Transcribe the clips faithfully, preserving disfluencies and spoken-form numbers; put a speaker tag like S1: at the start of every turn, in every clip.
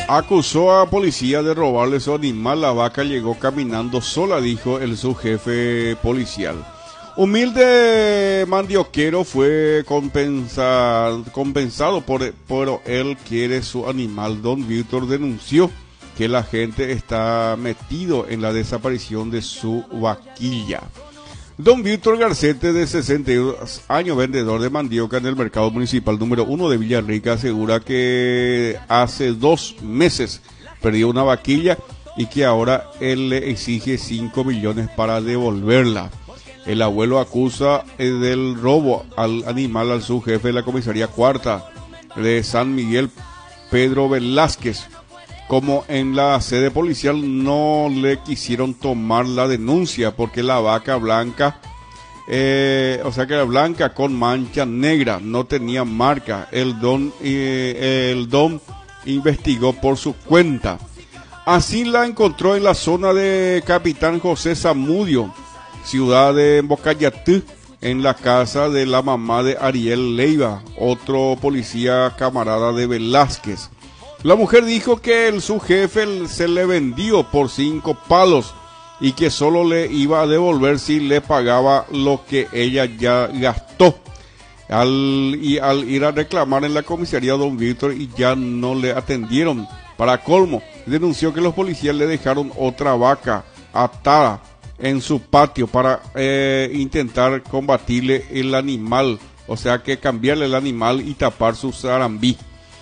S1: Acusó a policía de robarle su animal. La vaca llegó caminando sola, dijo el subjefe policial. Humilde mandioquero fue compensado, compensado por, por él quiere su animal. Don Víctor denunció que la gente está metido en la desaparición de su vaquilla. Don Víctor Garcete, de sesenta y dos años, vendedor de mandioca en el mercado municipal número uno de Villarrica, asegura que hace dos meses perdió una vaquilla y que ahora él le exige cinco millones para devolverla. El abuelo acusa del robo al animal al subjefe de la comisaría cuarta de San Miguel, Pedro Velázquez. Como en la sede policial no le quisieron tomar la denuncia porque la vaca blanca, eh, o sea que era blanca con mancha negra, no tenía marca. El don, eh, el don investigó por su cuenta. Así la encontró en la zona de Capitán José Zamudio, ciudad de Bocayatú, en la casa de la mamá de Ariel Leiva, otro policía camarada de Velázquez. La mujer dijo que el, su jefe se le vendió por cinco palos y que solo le iba a devolver si le pagaba lo que ella ya gastó. Al, y al ir a reclamar en la comisaría Don Víctor y ya no le atendieron. Para colmo, denunció que los policías le dejaron otra vaca atada en su patio para eh, intentar combatirle el animal, o sea que cambiarle el animal y tapar su zarambí.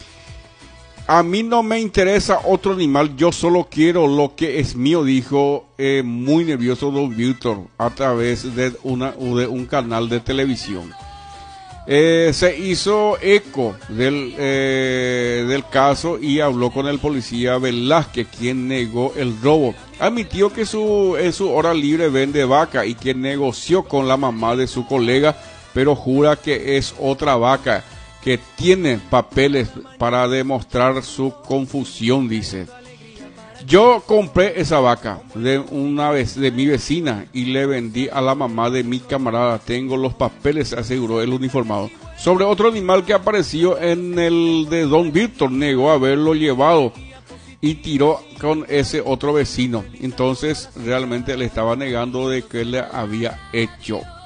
S1: A mí no me interesa otro animal, yo solo quiero lo que es mío, dijo eh, muy nervioso Don Víctor a través de, una, de un canal de televisión. Eh, se hizo eco del, eh, del caso y habló con el policía Velázquez, quien negó el robo. Admitió que su, en su hora libre vende vaca y que negoció con la mamá de su colega, pero jura que es otra vaca, que tiene papeles para demostrar su confusión, dice. Yo compré esa vaca de una vez de mi vecina y le vendí a la mamá de mi camarada. Tengo los papeles, aseguró el uniformado. Sobre otro animal que apareció en el de Don Víctor, negó haberlo llevado y tiró con ese otro vecino. Entonces realmente le estaba negando de que le había hecho.